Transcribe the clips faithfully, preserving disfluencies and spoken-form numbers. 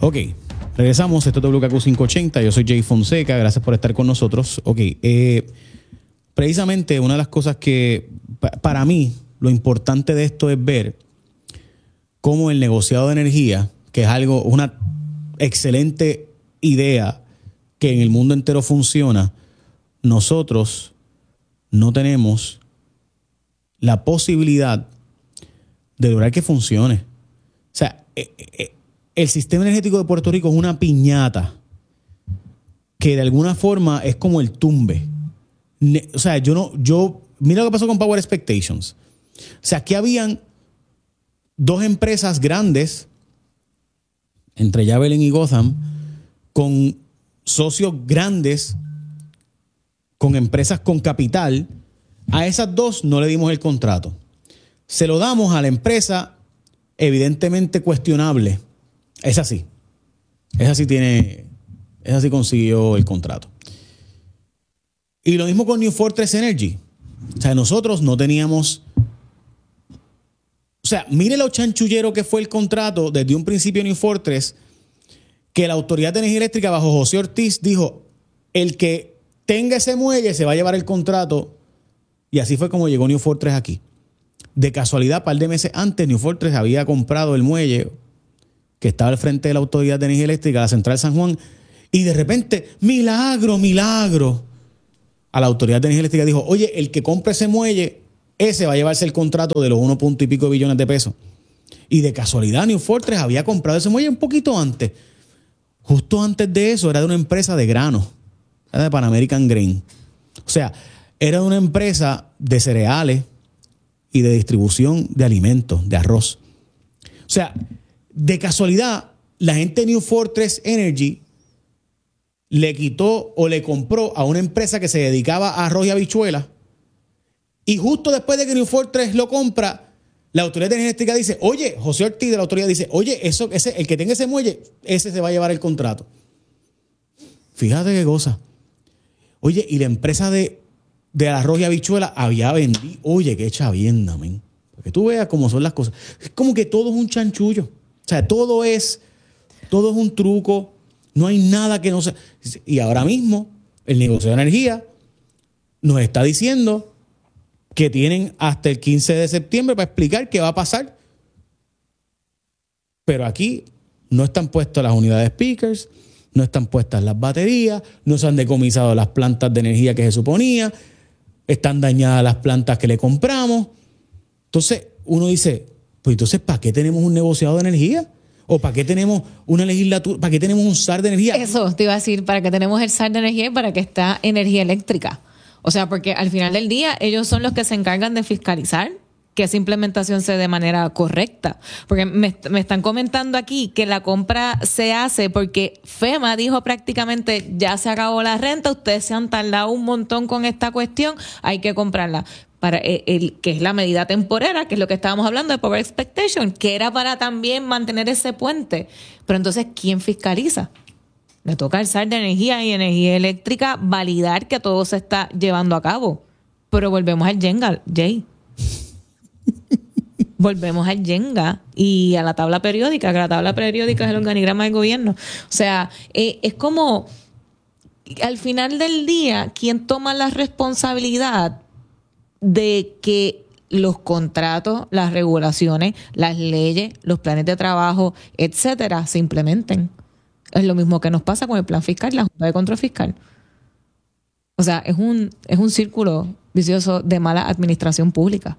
Ok, regresamos. Esto es W K Q quinientos ochenta. Yo soy Jay Fonseca. Gracias por estar con nosotros. Ok, eh, precisamente una de las cosas que pa- para mí lo importante de esto es ver cómo el negociado de energía, que es algo, una excelente idea que en el mundo entero funciona, nosotros no tenemos la posibilidad de lograr que funcione. O sea, eh, eh, el sistema energético de Puerto Rico es una piñata que de alguna forma es como el tumbe. Ne- o sea, yo no, yo, mira lo que pasó con Power Expectations. O sea, aquí habían dos empresas grandes, entre Javelin y Gotham, con socios grandes, con empresas con capital. A esas dos no le dimos el contrato. Se lo damos a la empresa evidentemente cuestionable. Esa sí. Esa sí tiene, esa sí consiguió el contrato. Y lo mismo con New Fortress Energy. O sea, nosotros no teníamos... O sea, mire lo chanchullero que fue el contrato desde un principio New Fortress, que la Autoridad de Energía Eléctrica bajo José Ortiz dijo, el que tenga ese muelle se va a llevar el contrato. Y así fue como llegó New Fortress aquí. De casualidad, un par de meses antes, New Fortress había comprado el muelle que estaba al frente de la Autoridad de Energía Eléctrica, la Central San Juan, y de repente, milagro, milagro. A la Autoridad de Energía Eléctrica dijo, oye, el que compre ese muelle, ese va a llevarse el contrato de los uno punto y pico de billones de pesos. Y de casualidad, New Fortress había comprado ese muelle un poquito antes. Justo antes de eso, era de una empresa de grano, era de Pan American Grain. O sea, era de una empresa de cereales y de distribución de alimentos, de arroz. O sea, de casualidad, la gente de New Fortress Energy le quitó o le compró a una empresa que se dedicaba a arroz y habichuelas. Y justo después de que New Fortress lo compra, la Autoridad de Energía Eléctrica dice, oye, José Ortiz de la autoridad dice, oye, eso, ese, el que tenga ese muelle, ese se va a llevar el contrato. Fíjate qué cosa. Oye, y la empresa de, de arroz y habichuelas había vendido, oye, qué chavienda, men. Para que tú veas cómo son las cosas. Es como que todo es un chanchullo. O sea, todo es, todo es un truco. No hay nada que no sea. Y ahora mismo, el negocio de energía nos está diciendo que tienen hasta el quince de septiembre para explicar qué va a pasar. Pero aquí no están puestas las unidades speakers, no están puestas las baterías, no se han decomisado las plantas de energía que se suponía, están dañadas las plantas que le compramos. Entonces uno dice, pues entonces ¿para qué tenemos un negociado de energía? ¿O para qué tenemos una legislatura? ¿Para qué tenemos un S A R de energía? Eso te iba a decir, para que tenemos el S A R de energía y para que está energía eléctrica. O sea, porque al final del día ellos son los que se encargan de fiscalizar que esa implementación sea de manera correcta. Porque me, me están comentando aquí que la compra se hace porque FEMA dijo prácticamente ya se acabó la renta, ustedes se han tardado un montón con esta cuestión, hay que comprarla. Para el, el que es la medida temporera, que es lo que estábamos hablando de Power Expectation, que era para también mantener ese puente. Pero entonces, ¿quién fiscaliza? Le toca al S A R de energía y energía eléctrica validar que todo se está llevando a cabo. Pero volvemos al Jenga, Jay. Volvemos al Jenga y a la tabla periódica, que la tabla periódica es el organigrama del gobierno. O sea, eh, es como, al final del día, ¿quién toma la responsabilidad de que los contratos, las regulaciones, las leyes, los planes de trabajo, etcétera, se implementen? Es lo mismo que nos pasa con el plan fiscal, la Junta de Control Fiscal. O sea, es un, es un círculo vicioso de mala administración pública.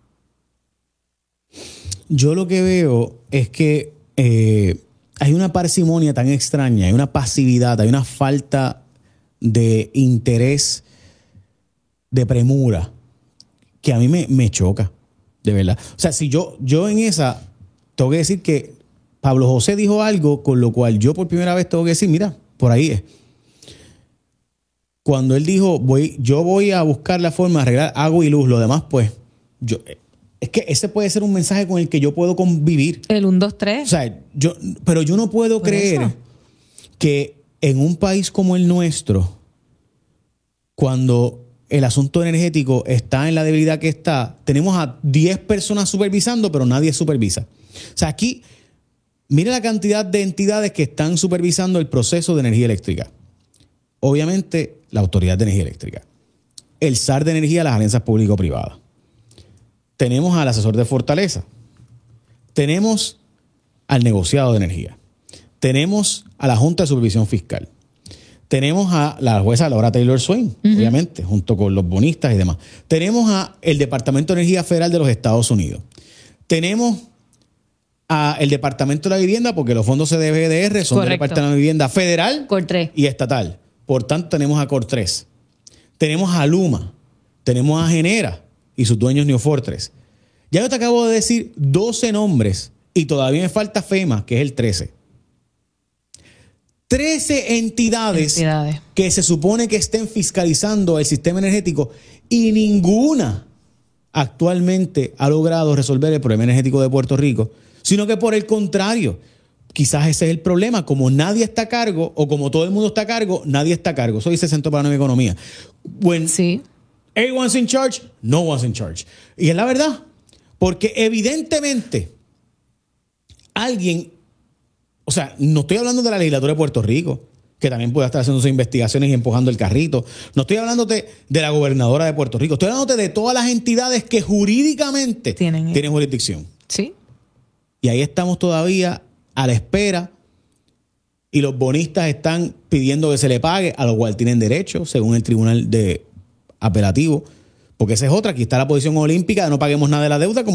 Yo lo que veo es que eh, hay una parsimonia tan extraña, hay una pasividad, hay una falta de interés, de premura, que a mí me, me choca, de verdad. O sea, si yo, yo en esa tengo que decir que Pablo José dijo algo con lo cual yo por primera vez tengo que decir, mira, por ahí es. Cuando él dijo, voy, yo voy a buscar la forma de arreglar agua y luz, lo demás pues, yo, es que ese puede ser un mensaje con el que yo puedo convivir. El uno, dos, tres. O sea, yo, pero yo no puedo por creer eso. Que en un país como el nuestro, cuando el asunto energético está en la debilidad que está, tenemos a diez personas supervisando, pero nadie supervisa. O sea, aquí mire la cantidad de entidades que están supervisando el proceso de energía eléctrica. Obviamente, la Autoridad de Energía Eléctrica. El S A R de Energía, las alianzas público-privadas. Tenemos al asesor de Fortaleza. Tenemos al negociado de energía. Tenemos a la Junta de Supervisión Fiscal. Tenemos a la jueza Laura Taylor Swain, uh-huh. obviamente, junto con los bonistas y demás. Tenemos a el Departamento de Energía Federal de los Estados Unidos. Tenemos a el Departamento de la Vivienda, porque los fondos C D B D R son Correcto. Del Departamento de la Vivienda Federal Cortres. Y estatal. Por tanto, tenemos a Cortres. Tenemos a Luma. Tenemos a Genera y sus dueños New Fortress. Ya yo te acabo de decir doce nombres y todavía me falta FEMA, que es el trece. trece entidades, entidades que se supone que estén fiscalizando el sistema energético y ninguna actualmente ha logrado resolver el problema energético de Puerto Rico, sino que por el contrario, quizás ese es el problema. Como nadie está a cargo o como todo el mundo está a cargo, nadie está a cargo. Eso dice el Centro para la Nueva Economía. When sí. everyone's in charge, no one's in charge. Y es la verdad, porque evidentemente alguien... O sea, no estoy hablando de la legislatura de Puerto Rico, que también puede estar haciendo sus investigaciones y empujando el carrito. No estoy hablando de, de la gobernadora de Puerto Rico. Estoy hablando de todas las entidades que jurídicamente tienen, tienen jurisdicción. Sí. Y ahí estamos todavía a la espera y los bonistas están pidiendo que se le pague, a lo cual tienen derecho, según el Tribunal de Apelativo. Porque esa es otra. Aquí está la posición olímpica de no paguemos nada de la deuda, como